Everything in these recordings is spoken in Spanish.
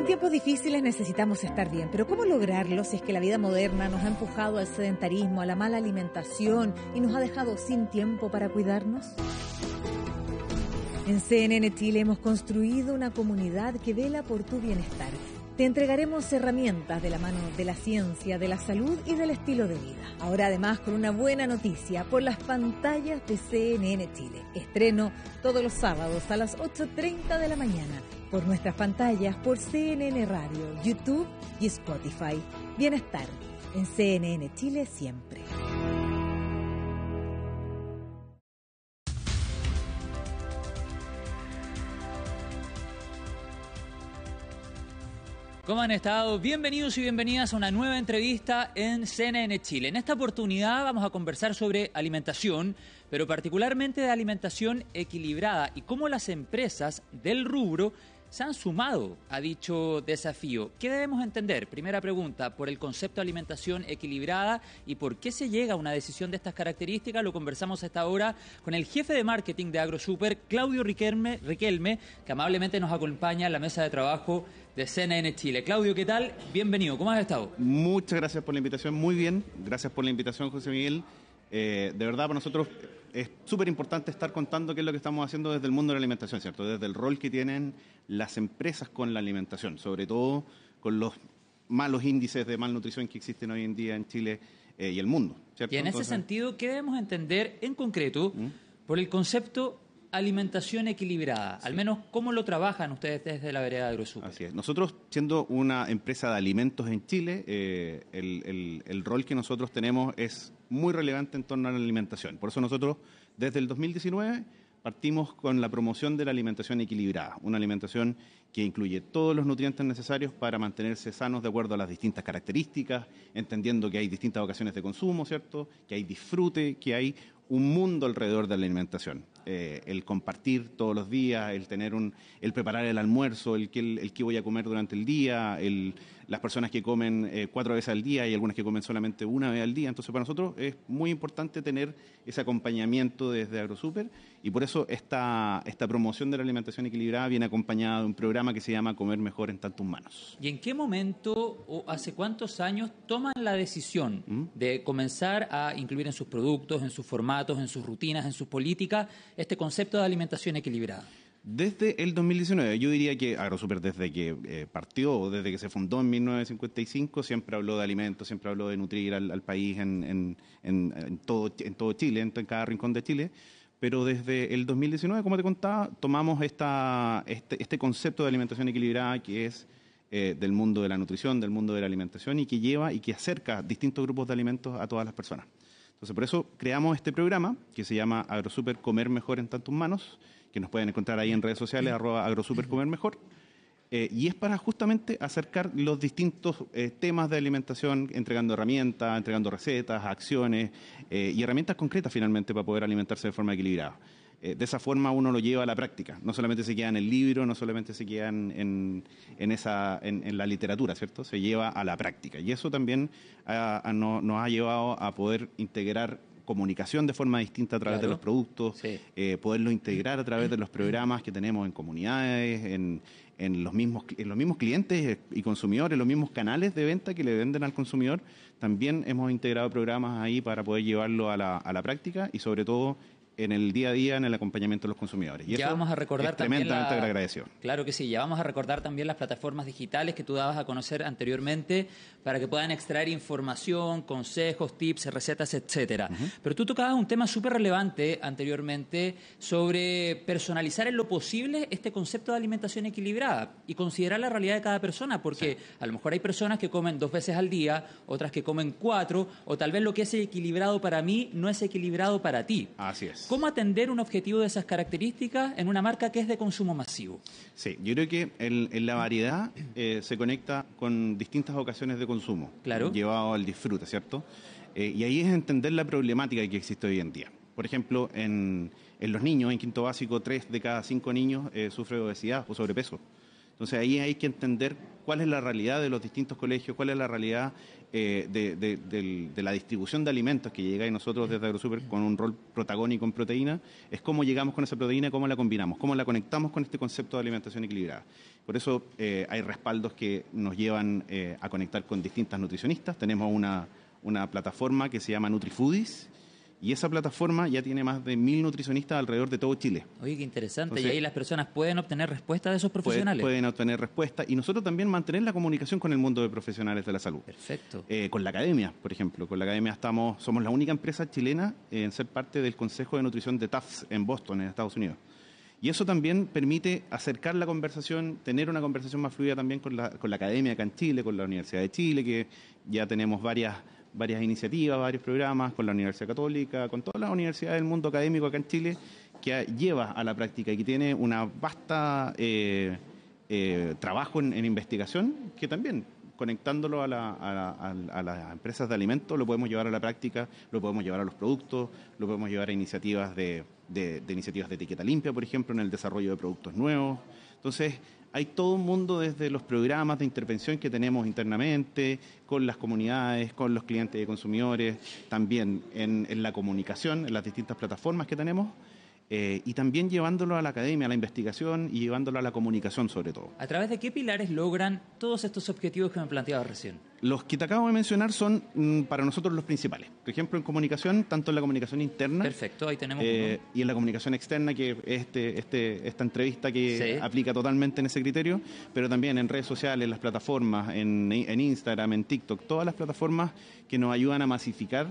En tiempos difíciles necesitamos estar bien, pero ¿cómo lograrlo si es que la vida moderna nos ha empujado al sedentarismo, a la mala alimentación y nos ha dejado sin tiempo para cuidarnos? En CNN Chile hemos construido una comunidad que vela por tu bienestar. Te entregaremos herramientas de la mano de la ciencia, de la salud y del estilo de vida. Ahora además con una buena noticia por las pantallas de CNN Chile. Estreno todos los sábados a las 8:30 de la mañana por nuestras pantallas, por CNN Radio, YouTube y Spotify. Bienestar en CNN Chile siempre. ¿Cómo han estado? Bienvenidos y bienvenidas a una nueva entrevista en CNN Chile. En esta oportunidad vamos a conversar sobre alimentación, pero particularmente de alimentación equilibrada y cómo las empresas del rubro se han sumado a dicho desafío. ¿Qué debemos entender? Primera pregunta, por el concepto de alimentación equilibrada y por qué se llega a una decisión de estas características. Lo conversamos a esta hora con el jefe de marketing de AgroSuper, Claudio Riquelme, que amablemente nos acompaña en la mesa de trabajo de CNN Chile. Claudio, ¿qué tal? Bienvenido, ¿cómo has estado? Muchas gracias por la invitación, muy bien. Gracias por la invitación, José Miguel. De verdad, para nosotros es súper importante estar contando qué es lo que estamos haciendo desde el mundo de la alimentación, ¿cierto? Desde el rol que tienen las empresas con la alimentación, sobre todo con los malos índices de malnutrición que existen hoy en día en Chile y el mundo, ¿cierto? Y en ese sentido, ¿qué debemos entender en concreto por el concepto alimentación equilibrada? Al menos, ¿cómo lo trabajan ustedes desde la vereda de AgroSuper? Así es. Nosotros, siendo una empresa de alimentos en Chile, el rol que nosotros tenemos es muy relevante en torno a la alimentación. Por eso nosotros, desde el 2019, partimos con la promoción de la alimentación equilibrada, una alimentación que incluye todos los nutrientes necesarios para mantenerse sanos de acuerdo a las distintas características, entendiendo que hay distintas ocasiones de consumo, ¿cierto? Que hay disfrute, que hay un mundo alrededor de la alimentación. El compartir todos los días, el tener el preparar el almuerzo, el que voy a comer durante el día, las personas que comen 4 veces al día y algunas que comen solamente una vez al día. Entonces, para nosotros es muy importante tener ese acompañamiento desde AgroSuper y por eso esta promoción de la alimentación equilibrada viene acompañada de un programa que se llama Comer Mejor en Tantas Manos. ¿Y en qué momento o hace cuántos años toman la decisión de comenzar a incluir en sus productos, en sus formatos, en sus rutinas, en sus políticas, este concepto de alimentación equilibrada? Desde el 2019, yo diría que AgroSuper desde que partió, desde que se fundó en 1955, siempre habló de alimentos, siempre habló de nutrir al país en todo Chile, en cada rincón de Chile. Pero desde el 2019, como te contaba, tomamos este concepto de alimentación equilibrada que es del mundo de la nutrición, del mundo de la alimentación y que lleva y que acerca distintos grupos de alimentos a todas las personas. Entonces, por eso creamos este programa que se llama AgroSuper Comer Mejor en Tantas Manos, que nos pueden encontrar ahí en redes sociales, @AgroSuperComerMejor. Y es para justamente acercar los distintos temas de alimentación, entregando herramientas, entregando recetas, acciones y herramientas concretas finalmente para poder alimentarse de forma equilibrada. De esa forma uno lo lleva a la práctica, no solamente se queda en el libro, no solamente se queda en la literatura, ¿cierto? Se lleva a la práctica y eso también nos ha llevado a poder integrar comunicación de forma distinta a través de los productos, poderlo integrar a través de los programas que tenemos en comunidades, en los mismos clientes y consumidores, los mismos canales de venta que le venden al consumidor. También hemos integrado programas ahí para poder llevarlo a la práctica y sobre todo en el día a día, en el acompañamiento de los consumidores. Y ya eso vamos a recordar es tremendamente agradecido. Claro que sí, ya vamos a recordar también las plataformas digitales que tú dabas a conocer anteriormente para que puedan extraer información, consejos, tips, recetas, etcétera. Pero tú tocabas un tema súper relevante anteriormente sobre personalizar en lo posible este concepto de alimentación equilibrada y considerar la realidad de cada persona, porque a lo mejor hay personas que comen 2 veces al día, otras que comen 4, o tal vez lo que es equilibrado para mí no es equilibrado para ti. Así es. ¿Cómo atender un objetivo de esas características en una marca que es de consumo masivo? Sí, yo creo que en la variedad se conecta con distintas ocasiones de consumo, llevado al disfrute, ¿cierto? Y ahí es entender la problemática que existe hoy en día. Por ejemplo, en los niños, en quinto básico, 3 de cada 5 niños sufren obesidad o sobrepeso. Entonces ahí hay que entender cuál es la realidad de los distintos colegios, cuál es la realidad de la distribución de alimentos que llega, y nosotros desde AgroSuper con un rol protagónico en proteína, es cómo llegamos con esa proteína, cómo la combinamos, cómo la conectamos con este concepto de alimentación equilibrada. Por eso hay respaldos que nos llevan a conectar con distintas nutricionistas. Tenemos una plataforma que se llama NutriFoodies, y esa plataforma ya tiene más de 1.000 nutricionistas alrededor de todo Chile. Oye, qué interesante. Entonces, y ahí las personas pueden obtener respuestas de esos profesionales. Pueden obtener respuestas, y nosotros también mantener la comunicación con el mundo de profesionales de la salud. Perfecto. Con la academia, por ejemplo. Con la academia somos la única empresa chilena en ser parte del Consejo de Nutrición de Tufts en Boston, en Estados Unidos. Y eso también permite acercar la conversación, tener una conversación más fluida también con la academia acá en Chile, con la Universidad de Chile, que ya tenemos varias iniciativas, varios programas, con la Universidad Católica, con todas las universidades del mundo académico acá en Chile, que lleva a la práctica y que tiene una vasta trabajo en investigación, que también, conectándolo a las empresas de alimentos, lo podemos llevar a la práctica, lo podemos llevar a los productos, lo podemos llevar a iniciativas de iniciativas de etiqueta limpia, por ejemplo, en el desarrollo de productos nuevos. Entonces, hay todo un mundo desde los programas de intervención que tenemos internamente, con las comunidades, con los clientes y consumidores, también en la comunicación, en las distintas plataformas que tenemos, y también llevándolo a la academia, a la investigación y llevándolo a la comunicación sobre todo. ¿A través de qué pilares logran todos estos objetivos que me planteaba recién? Los que te acabo de mencionar son para nosotros los principales. Por ejemplo, en comunicación, tanto en la comunicación interna. Perfecto, ahí tenemos y en la comunicación externa, que es esta entrevista que aplica totalmente en ese criterio, pero también en redes sociales, en las plataformas, en Instagram, en TikTok, todas las plataformas que nos ayudan a masificar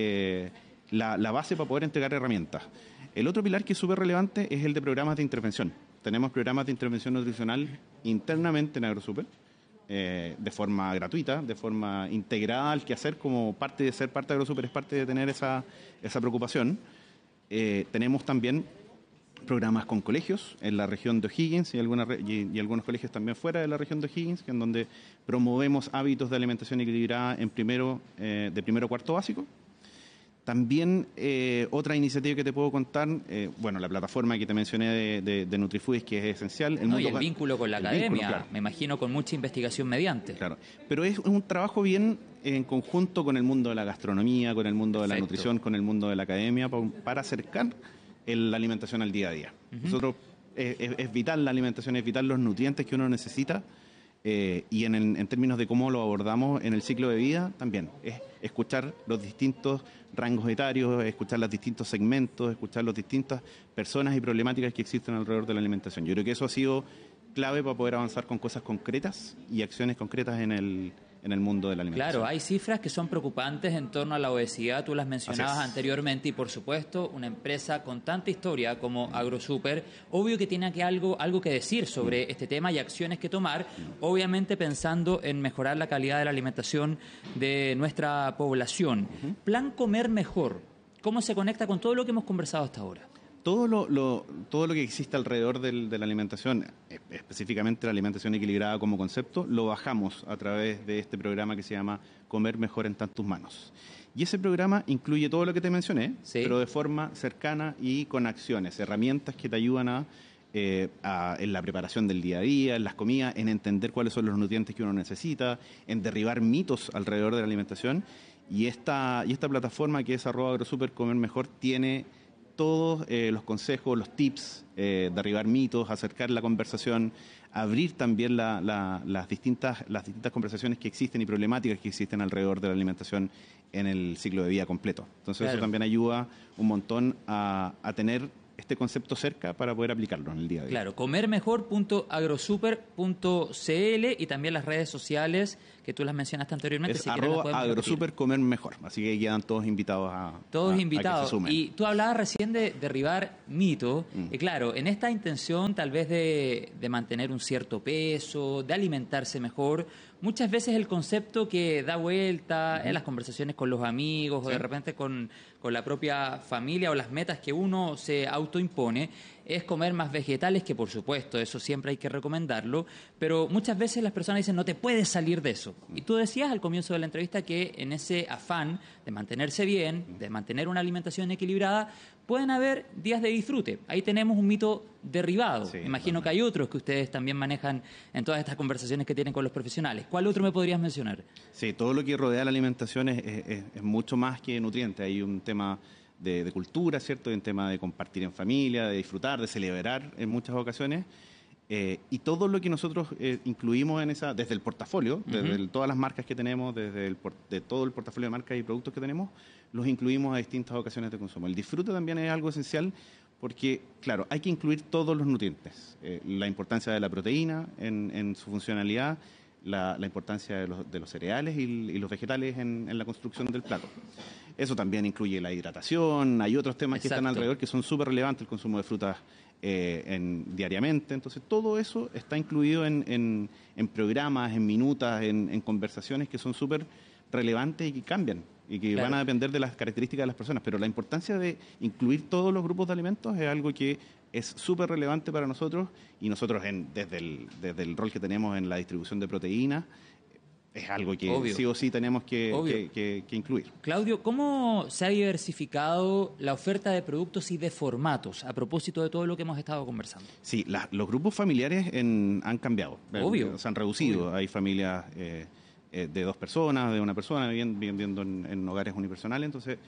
la base para poder entregar herramientas. El otro pilar que es súper relevante es el de programas de intervención. Tenemos programas de intervención nutricional internamente en AgroSuper, de forma gratuita, de forma integrada al quehacer, como parte de ser parte de AgroSuper es parte de tener esa preocupación. Tenemos también programas con colegios en la región de O'Higgins y algunos colegios también fuera de la región de O'Higgins, en donde promovemos hábitos de alimentación equilibrada de primero a cuarto básico. También otra iniciativa que te puedo contar, la plataforma que te mencioné de NutriFoodies, que es esencial. Y el vínculo con la academia, claro. Me imagino con mucha investigación mediante. Claro, pero es un trabajo bien en conjunto con el mundo de la gastronomía, con el mundo de la nutrición, con el mundo de la academia, para acercar la alimentación al día a día. Nosotros es vital la alimentación, es vital los nutrientes que uno necesita. Y en términos de cómo lo abordamos en el ciclo de vida, también es escuchar los distintos rangos etarios, escuchar los distintos segmentos, escuchar las distintas personas y problemáticas que existen alrededor de la alimentación. Yo creo que eso ha sido clave para poder avanzar con cosas concretas y acciones concretas en el mundo de la alimentación. Claro, hay cifras que son preocupantes en torno a la obesidad, tú las mencionabas anteriormente, y por supuesto una empresa con tanta historia como AgroSuper, obvio que tiene algo que decir sobre este tema y acciones que tomar, obviamente pensando en mejorar la calidad de la alimentación de nuestra población. Plan Comer Mejor, ¿cómo se conecta con todo lo que hemos conversado hasta ahora? Todo lo que existe alrededor de la alimentación, específicamente la alimentación equilibrada como concepto, lo bajamos a través de este programa que se llama Comer Mejor en tus manos. Y ese programa incluye todo lo que te mencioné, pero de forma cercana y con acciones, herramientas que te ayudan en la preparación del día a día, en las comidas, en entender cuáles son los nutrientes que uno necesita, en derribar mitos alrededor de la alimentación. Y esta plataforma que es @AgroSuper Comer Mejor tiene todos los consejos, los tips, derribar mitos, acercar la conversación, abrir también las distintas conversaciones que existen y problemáticas que existen alrededor de la alimentación en el ciclo de vida completo. Entonces eso también ayuda un montón a tener este concepto cerca para poder aplicarlo en el día a día. Claro, comermejor.agrosuper.cl y también las redes sociales que tú las mencionaste anteriormente. Es @AgroSuper Comer Mejor, así que quedan todos invitados a que se sumen. Y tú hablabas recién de derribar mitos, y claro, en esta intención tal vez de mantener un cierto peso, de alimentarse mejor, muchas veces el concepto que da vuelta en las conversaciones con los amigos o de repente con la propia familia o las metas que uno se autoimpone autoimpone es comer más vegetales, que por supuesto, eso siempre hay que recomendarlo, pero muchas veces las personas dicen, no te puedes salir de eso. Y tú decías al comienzo de la entrevista que en ese afán de mantenerse bien, de mantener una alimentación equilibrada, pueden haber días de disfrute. Ahí tenemos un mito derribado. Sí, imagino que hay otros que ustedes también manejan en todas estas conversaciones que tienen con los profesionales. ¿Cuál otro me podrías mencionar? Sí, todo lo que rodea la alimentación es mucho más que nutriente. Hay un tema de cultura, ¿cierto? Hay un tema de compartir en familia, de disfrutar, de celebrar en muchas ocasiones. Y todo lo que nosotros incluimos en esa, desde el portafolio, desde todas las marcas que tenemos, de todo el portafolio de marcas y productos que tenemos, los incluimos a distintas ocasiones de consumo. El disfrute también es algo esencial porque, claro, hay que incluir todos los nutrientes. La importancia de la proteína en su funcionalidad, la importancia de los cereales y los vegetales en la construcción del plato. Eso también incluye la hidratación, hay otros temas que están alrededor que son súper relevantes, el consumo de frutas diariamente. Entonces, todo eso está incluido en programas, en minutas, en conversaciones que son súper relevantes y que cambian y que van a depender de las características de las personas. Pero la importancia de incluir todos los grupos de alimentos es algo que es súper relevante para nosotros y nosotros desde el rol que tenemos en la distribución de proteínas es algo que sí o sí tenemos que incluir. Claudio, ¿cómo se ha diversificado la oferta de productos y de formatos a propósito de todo lo que hemos estado conversando? Sí, los grupos familiares han cambiado. Obvio. Se han reducido. Obvio. Hay familias de 2 personas, de 1 persona viviendo en hogares unipersonales. Entonces,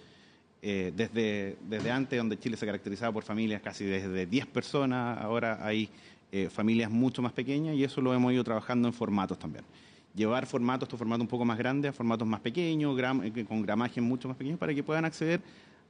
desde antes, donde Chile se caracterizaba por familias casi desde 10 personas, ahora hay familias mucho más pequeñas y eso lo hemos ido trabajando en formatos también. Llevar estos formatos un poco más grandes a formatos más pequeños, con gramajes mucho más pequeños, para que puedan acceder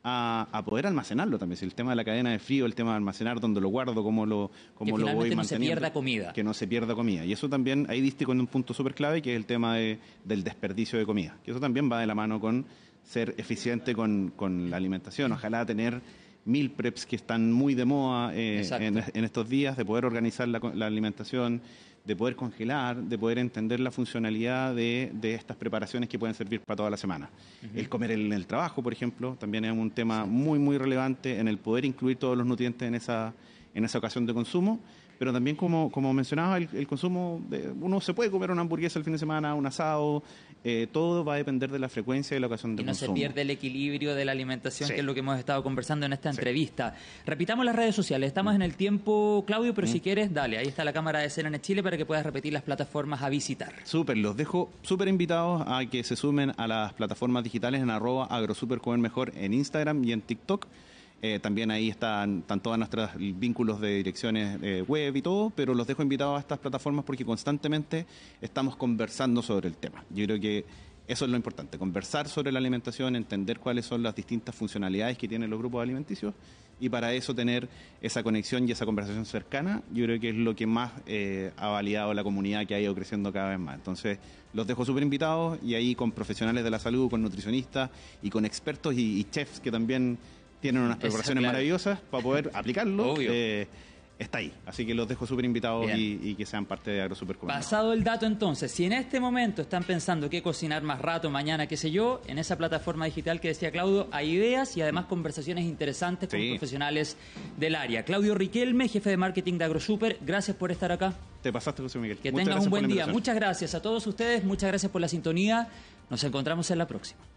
a poder almacenarlo también. Si el tema de la cadena de frío, el tema de almacenar, dónde lo guardo, cómo lo voy manteniendo. Que no se pierda comida. Que no se pierda comida. Y eso también, ahí diste con un punto súper clave, que es el tema del desperdicio de comida. Que eso también va de la mano con ser eficiente con la alimentación. Ojalá tener meal preps que están muy de moda en estos días, de poder organizar la alimentación, de poder congelar, de poder entender la funcionalidad de estas preparaciones que pueden servir para toda la semana. El comer en el trabajo, por ejemplo, también es un tema muy, muy relevante en el poder incluir todos los nutrientes en esa ocasión de consumo, pero también, como mencionaba, el consumo, uno se puede comer una hamburguesa el fin de semana, un asado, todo va a depender de la frecuencia y la ocasión de consumo. Y no se pierde el equilibrio de la alimentación, que es lo que hemos estado conversando en esta entrevista. Repitamos las redes sociales, estamos en el tiempo, Claudio, pero si quieres, dale, ahí está la cámara de CNN Chile para que puedas repetir las plataformas a visitar. Súper, los dejo súper invitados a que se sumen a las plataformas digitales en @agrosupercomermejor en Instagram y en TikTok. También ahí están todos nuestros vínculos de direcciones web y todo, pero los dejo invitados a estas plataformas porque constantemente estamos conversando sobre el tema. Yo creo que eso es lo importante, conversar sobre la alimentación, entender cuáles son las distintas funcionalidades que tienen los grupos alimenticios y para eso tener esa conexión y esa conversación cercana, yo creo que es lo que más ha validado la comunidad que ha ido creciendo cada vez más. Entonces, los dejo súper invitados y ahí con profesionales de la salud, con nutricionistas y con expertos y chefs que también tienen unas preparaciones maravillosas para poder aplicarlo. Está ahí. Así que los dejo súper invitados y que sean parte de AgroSuperComer. Pasado el dato entonces, si en este momento están pensando qué cocinar más rato, mañana, qué sé yo, en esa plataforma digital que decía Claudio, hay ideas y además conversaciones interesantes con profesionales del área. Claudio Riquelme, jefe de marketing de AgroSuper, gracias por estar acá. Te pasaste, José Miguel. Que tengas un buen día. Muchas gracias a todos ustedes, muchas gracias por la sintonía. Nos encontramos en la próxima.